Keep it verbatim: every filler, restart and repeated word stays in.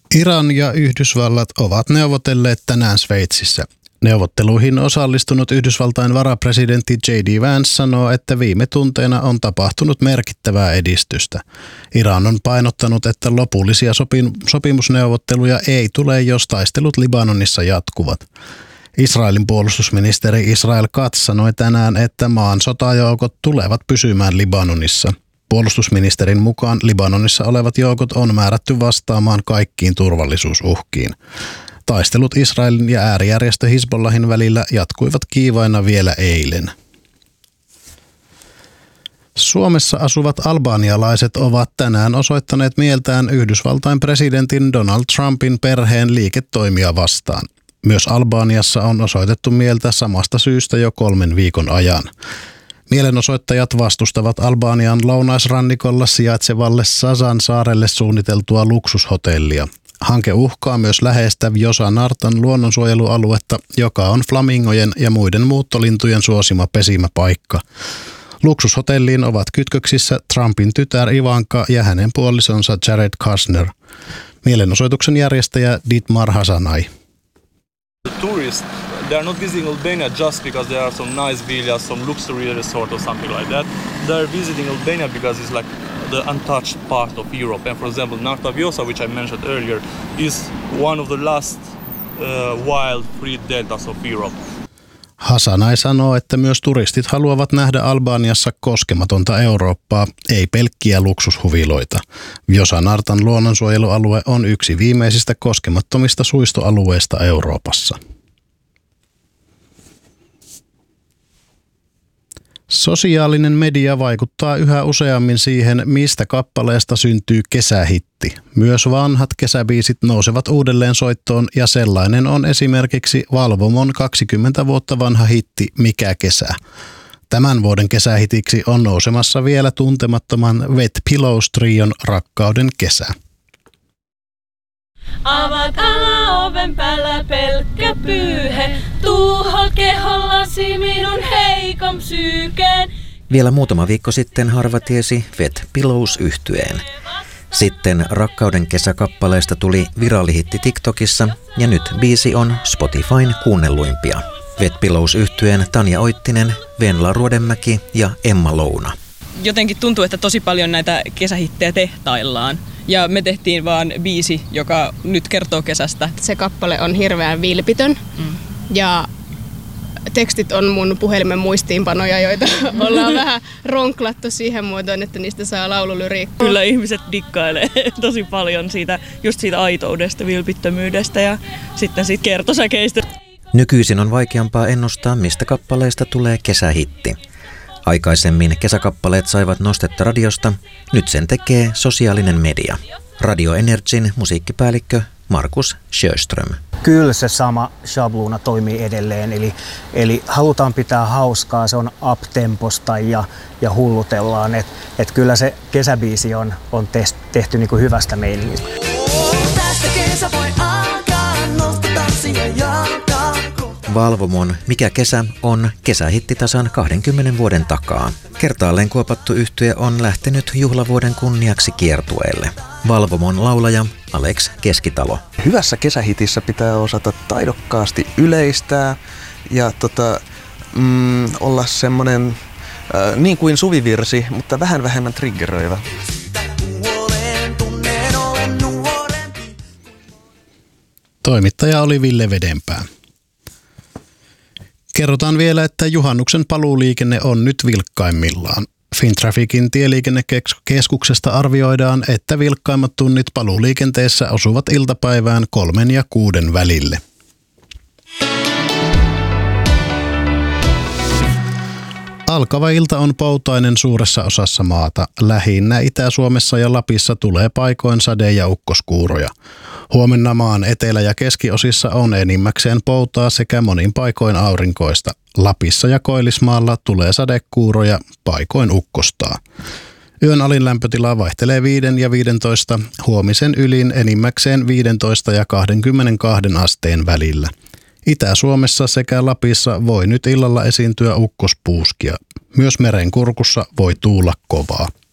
Iran ja Yhdysvallat ovat neuvotelleet tänään Sveitsissä. Neuvotteluihin osallistunut Yhdysvaltain varapresidentti J D Vance sanoo, että viime tunteina on tapahtunut merkittävää edistystä. Iran on painottanut, että lopullisia sopim- sopimusneuvotteluja ei tule, jos taistelut Libanonissa jatkuvat. Israelin puolustusministeri Israel Katz sanoi tänään, että maan sotajoukot tulevat pysymään Libanonissa. Puolustusministerin mukaan Libanonissa olevat joukot on määrätty vastaamaan kaikkiin turvallisuusuhkiin. Taistelut Israelin ja äärijärjestö Hizbollahin välillä jatkuivat kiivaina vielä eilen. Suomessa asuvat albanialaiset ovat tänään osoittaneet mieltään Yhdysvaltain presidentin Donald Trumpin perheen liiketoimia vastaan. Myös Albaniassa on osoitettu mieltä samasta syystä jo kolmen viikon ajan. Mielenosoittajat vastustavat Albanian lounaisrannikolla sijaitsevalle Sasan saarelle suunniteltua luksushotellia. Hanke uhkaa myös läheistä Vjosa-Nartan luonnonsuojelualuetta, joka on flamingojen ja muiden muuttolintujen suosima pesimäpaikka. Luksushotelliin ovat kytköksissä Trumpin tytär Ivanka ja hänen puolisonsa Jared Kushner. Mielenosoituksen järjestäjä Dietmar Hasanai. Tourists, they are not visiting Albania just because there are some nice villas, some luxury resort or something like that. They are visiting Albania because it's like the untouched part of Europe. And for example, Narta Vjosa, which I mentioned earlier, is one of the last uh, wild free deltas of Europe. Hasanai sanoo, että myös turistit haluavat nähdä Albaniassa koskematonta Eurooppaa, ei pelkkiä luksushuviloita. Vjosa-Nartan luonnonsuojelualue on yksi viimeisistä koskemattomista suistoalueista Euroopassa. Sosiaalinen media vaikuttaa yhä useammin siihen, mistä kappaleesta syntyy kesähitti. Myös vanhat kesäbiisit nousevat uudelleen soittoon ja sellainen on esimerkiksi Valvomon kaksikymmentä vuotta vanha hitti Mikä kesä. Tämän vuoden kesähitiksi on nousemassa vielä tuntemattoman Wet Pillows trion Rakkauden kesä. Avat alaoven päällä pelkkä pyyhe, tuuhol kehollasi minun heikon psyykeen. Vielä muutama viikko sitten harva tiesi Wet Pillows -yhtyeen. Sitten Rakkauden kesäkappaleesta tuli viraalihitti TikTokissa ja nyt biisi on Spotifyn kuunnelluimpia. Wet Pillows -yhtyeen Tanja Oittinen, Venla Ruodenmäki ja Emma Louna. Jotenkin tuntuu, että tosi paljon näitä kesähittejä tehtaillaan. Ja me tehtiin vaan biisi, joka nyt kertoo kesästä. Se kappale on hirveän vilpitön mm. ja tekstit on mun puhelimen muistiinpanoja, joita ollaan vähän ronklattu siihen muotoon, että niistä saa laululyriikkaa. Kyllä ihmiset dikkailee tosi paljon siitä, just siitä aitoudesta, vilpittömyydestä ja sitten siitä kertosäkeistä. Nykyisin on vaikeampaa ennustaa, mistä kappaleesta tulee kesähitti. Aikaisemmin kesäkappaleet saivat nostetta radiosta, nyt sen tekee sosiaalinen media. Radio Energyn musiikkipäällikkö Markus Sjöström. Kyllä se sama shabluuna toimii edelleen, eli, eli halutaan pitää hauskaa, se on up-temposta ja, ja hullutellaan. Et, et kyllä se kesäbiisi on, on tehty niinku hyvästä meiningistä. Valvomon Mikä kesä on kesähitti tasan kahdenkymmenen vuoden takaa. Kertaalleen kuopattu yhtye on lähtenyt juhlavuoden kunniaksi kiertueelle. Valvomon laulaja Alex Keskitalo. Hyvässä kesähitissä pitää osata taidokkaasti yleistää ja tota, mm, olla semmoinen äh, niin kuin suvivirsi, mutta vähän vähemmän triggeröivä. Toimittaja oli Ville Vedenpää. Kerrotaan vielä, että juhannuksen paluuliikenne on nyt vilkkaimmillaan. Fintrafficin tieliikennekeskuksesta arvioidaan, että vilkkaimmat tunnit paluuliikenteessä osuvat iltapäivään kolmen ja kuuden välille. Alkava ilta on poutainen suuressa osassa maata. Lähinnä Itä-Suomessa ja Lapissa tulee paikoin sade- ja ukkoskuuroja. Huomenna maan etelä- ja keskiosissa on enimmäkseen poutaa sekä monin paikoin aurinkoista. Lapissa ja Koillismaalla tulee sadekuuroja, paikoin ukkostaa. Yön alin lämpötila vaihtelee viiden ja viidentoista, huomisen ylin enimmäkseen viisitoista ja kaksikymmentäkaksi asteen välillä. Itä-Suomessa sekä Lapissa voi nyt illalla esiintyä ukkospuuskia. Myös merenkurkussa voi tuula kovaa.